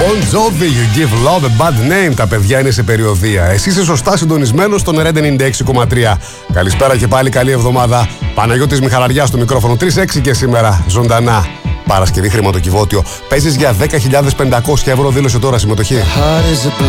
Bon Jovi, You Give Love a Bad Name. Τα παιδιά είναι σε περιοδεία. Εσύ είσαι σωστά συντονισμένος στον Red 96,3. Καλησπέρα και πάλι, καλή εβδομάδα. Παναγιώτης Μιχαλαριάς στο μικρόφωνο. 3-6 και σήμερα ζωντανά. Παρασκευή, χρηματοκιβώτιο. Παίζεις για 10.500 ευρώ, δήλωσε τώρα συμμετοχή.